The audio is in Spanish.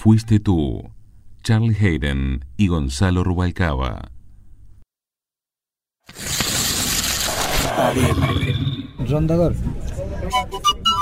Fuiste tú, Charlie Hayden y Gonzalo Rubalcaba. Rondador.